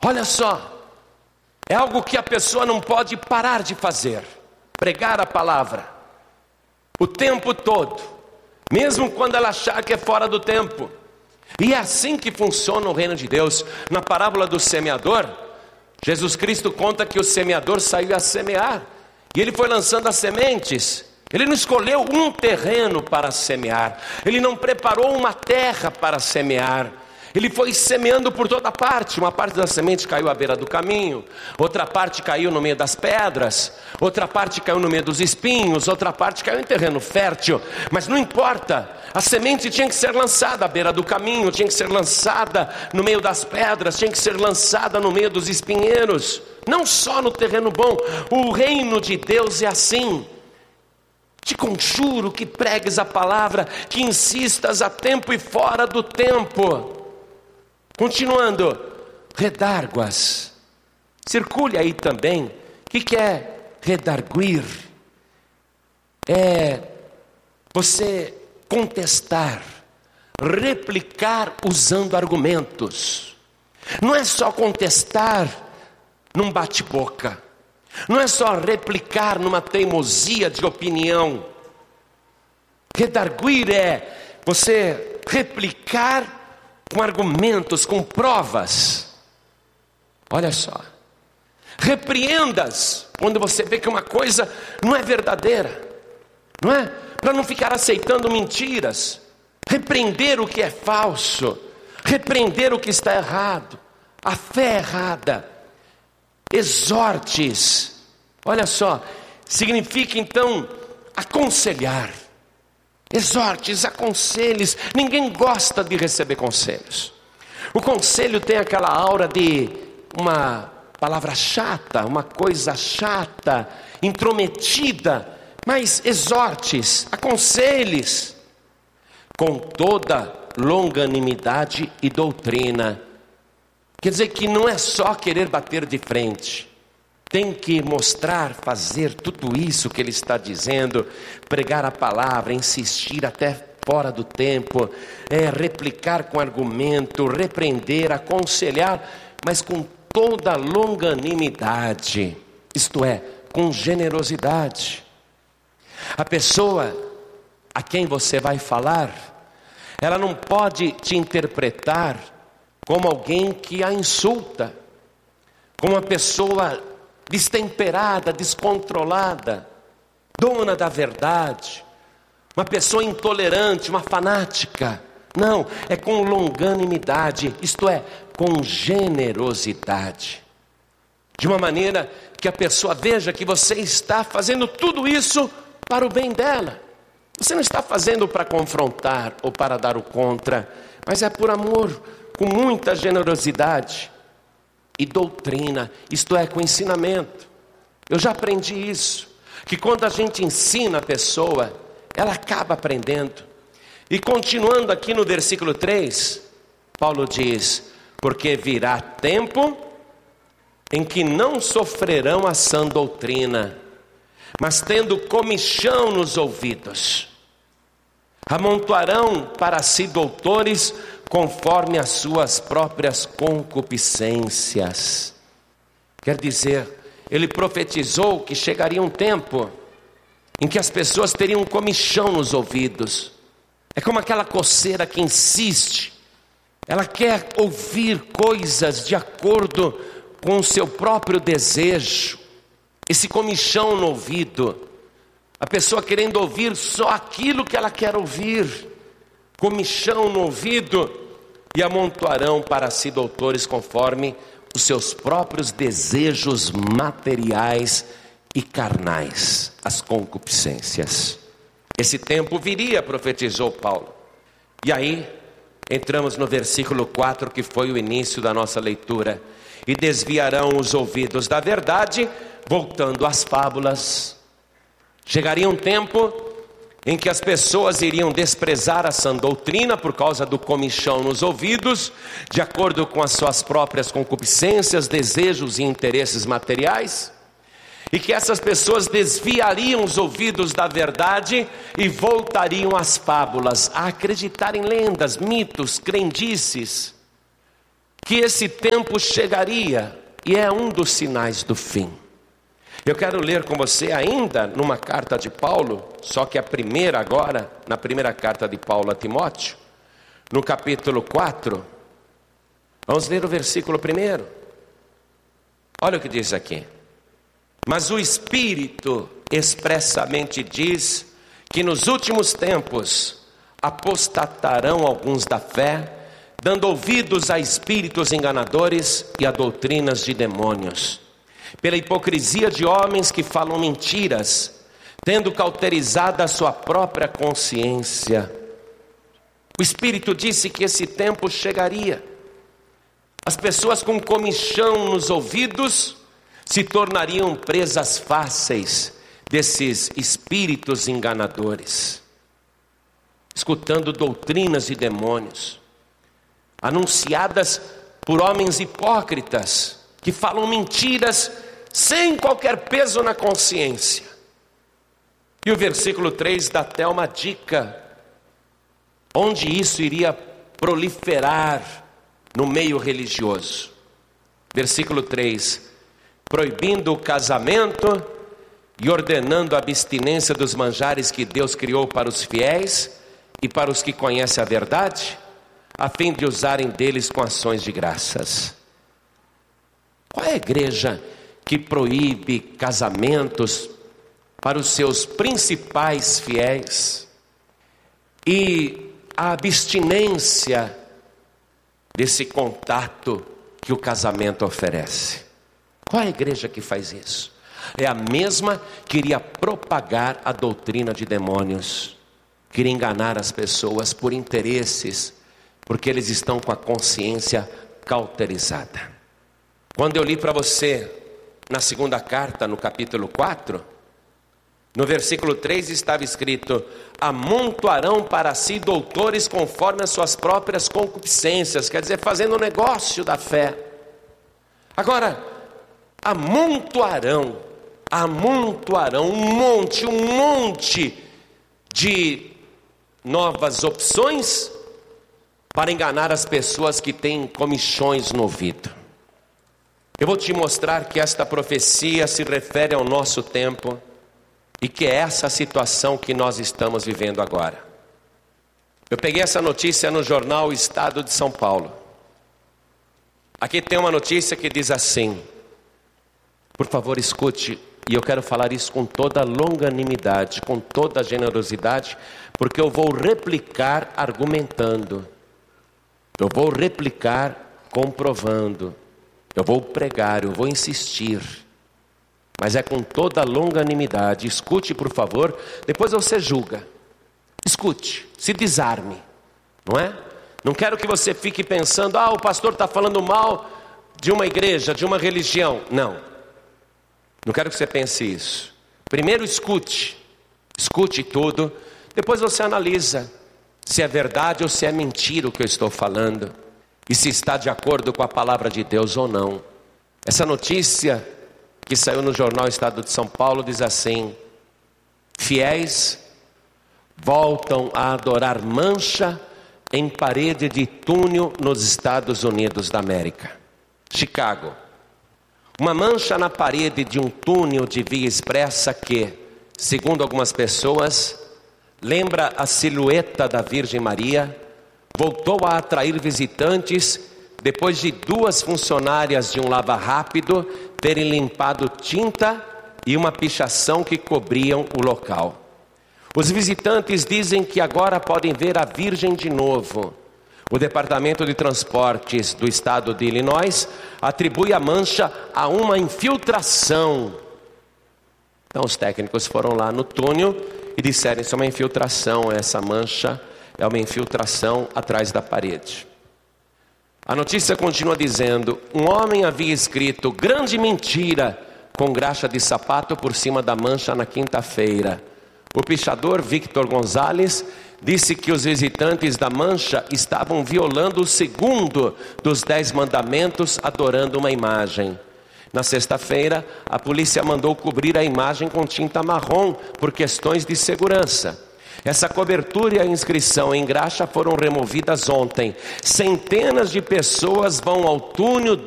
Olha só, é algo que a pessoa não pode parar de fazer, pregar a palavra, o tempo todo, mesmo quando ela achar que é fora do tempo. E é assim que funciona o reino de Deus. Na parábola do semeador, Jesus Cristo conta que o semeador saiu a semear, e ele foi lançando as sementes. Ele não escolheu um terreno para semear, ele não preparou uma terra para semear. Ele foi semeando por toda parte. Uma parte das sementes caiu à beira do caminho, outra parte caiu no meio das pedras, outra parte caiu no meio dos espinhos, outra parte caiu em terreno fértil. Mas não importa, a semente tinha que ser lançada à beira do caminho, tinha que ser lançada no meio das pedras, tinha que ser lançada no meio dos espinheiros. Não só no terreno bom. O reino de Deus é assim. Te conjuro que pregues a palavra, que insistas a tempo e fora do tempo. Continuando, redárguas. Circule aí também. O que é redarguir? É você contestar, replicar usando argumentos. Não é só contestar num bate-boca, não é só replicar numa teimosia de opinião. Redarguir é você replicar com argumentos, com provas. Olha só, repreendas quando você vê que uma coisa não é verdadeira, não é? Para não ficar aceitando mentiras. Repreender o que é falso, repreender o que está errado, a fé errada. Exortes, olha só, significa então aconselhar. Exortes, aconselhes. Ninguém gosta de receber conselhos. O conselho tem aquela aura de uma palavra chata, uma coisa chata, intrometida. Mas exortes, aconselhes, com toda longanimidade e doutrina. Quer dizer que não é só querer bater de frente. Tem que mostrar, fazer tudo isso que ele está dizendo, pregar a palavra, insistir até fora do tempo, replicar com argumento, repreender, aconselhar, mas com toda longanimidade, isto é, com generosidade. A pessoa a quem você vai falar, ela não pode te interpretar como alguém que a insulta, como uma pessoa destemperada, descontrolada, dona da verdade, uma pessoa intolerante, uma fanática. Não, é com longanimidade, isto é, com generosidade, de uma maneira que a pessoa veja que você está fazendo tudo isso para o bem dela. Você não está fazendo para confrontar ou para dar o contra, mas é por amor, com muita generosidade e doutrina, isto é, com ensinamento. Eu já aprendi isso, que quando a gente ensina a pessoa, ela acaba aprendendo. E continuando aqui no versículo 3, Paulo diz: porque virá tempo em que não sofrerão a sã doutrina, mas tendo comichão nos ouvidos, amontoarão para si doutores conforme as suas próprias concupiscências. Quer dizer, ele profetizou que chegaria um tempo em que as pessoas teriam comichão nos ouvidos. É como aquela coceira que insiste, ela quer ouvir coisas de acordo com o seu próprio desejo. Esse comichão no ouvido, a pessoa querendo ouvir só aquilo que ela quer ouvir, comichão no ouvido, e amontoarão para si doutores conforme os seus próprios desejos materiais e carnais, as concupiscências. Esse tempo viria, profetizou Paulo. E aí, entramos no versículo 4, que foi o início da nossa leitura. E desviarão os ouvidos da verdade, voltando às fábulas. Chegaria um tempo em que as pessoas iriam desprezar a sã doutrina por causa do comichão nos ouvidos, de acordo com as suas próprias concupiscências, desejos e interesses materiais, e que essas pessoas desviariam os ouvidos da verdade e voltariam às fábulas, a acreditar em lendas, mitos, crendices. que esse tempo chegaria, e é um dos sinais do fim. Eu quero ler com você ainda numa carta de Paulo, só que a primeira agora, na primeira carta de Paulo a Timóteo, no capítulo 4, vamos ler o versículo 1. Olha o que diz aqui. Mas o Espírito expressamente diz que nos últimos tempos apostatarão alguns da fé, dando ouvidos a espíritos enganadores e a doutrinas de demônios, pela hipocrisia de homens que falam mentiras, tendo cauterizado a sua própria consciência. O Espírito disse que esse tempo chegaria. As pessoas com comichão nos ouvidos se tornariam presas fáceis desses espíritos enganadores, escutando doutrinas de demônios, anunciadas por homens hipócritas, que falam mentiras sem qualquer peso na consciência. E o versículo 3 dá até uma dica, onde isso iria proliferar no meio religioso. Versículo 3: proibindo o casamento e ordenando a abstinência dos manjares que Deus criou para os fiéis e para os que conhecem a verdade, a fim de usarem deles com ações de graças. Qual é a igreja que proíbe casamentos para os seus principais fiéis e a abstinência desse contato que o casamento oferece? Qual é a igreja que faz isso? É a mesma que iria propagar a doutrina de demônios, queria enganar as pessoas por interesses, porque eles estão com a consciência cauterizada. Quando eu li para você na segunda carta, no capítulo 4, no versículo 3 estava escrito: amontoarão para si doutores conforme as suas próprias concupiscências, quer dizer, fazendo o negócio da fé. Agora, amontoarão um monte de novas opções para enganar as pessoas que têm comichões no ouvido. Eu vou te mostrar que esta profecia se refere ao nosso tempo e que é essa a situação que nós estamos vivendo agora. Eu peguei essa notícia no jornal Estado de São Paulo. Aqui tem uma notícia que diz assim, por favor escute, e eu quero falar isso com toda longanimidade, com toda generosidade, porque eu vou replicar argumentando, eu vou replicar comprovando, eu vou pregar, eu vou insistir, mas é com toda longanimidade. Escute, por favor, depois você julga. Escute, se desarme, não é? Não quero que você fique pensando, o pastor está falando mal de uma igreja, de uma religião. Não quero que você pense isso. Primeiro escute tudo, depois você analisa se é verdade ou se é mentira o que eu estou falando, e se está de acordo com a palavra de Deus ou não. Essa notícia que saiu no jornal Estado de São Paulo diz assim: fiéis voltam a adorar mancha em parede de túnel nos Estados Unidos da América. Chicago. Uma mancha na parede de um túnel de via expressa que, segundo algumas pessoas, lembra a silhueta da Virgem Maria, voltou a atrair visitantes depois de 2 funcionárias de um lava rápido terem limpado tinta e uma pichação que cobriam o local. Os visitantes dizem que agora podem ver a Virgem de novo. O Departamento de Transportes do estado de Illinois atribui a mancha a uma infiltração. Então os técnicos foram lá no túnel e disseram: isso é uma infiltração, essa mancha é uma infiltração atrás da parede. A notícia continua dizendo: um homem havia escrito grande mentira com graxa de sapato por cima da mancha na quinta-feira. O pichador Victor Gonzalez disse que os visitantes da mancha estavam violando o segundo dos 10 mandamentos, adorando uma imagem. Na sexta-feira, a polícia mandou cobrir a imagem com tinta marrom por questões de segurança. Essa cobertura e a inscrição em graxa foram removidas ontem. Centenas de pessoas vão ao túnel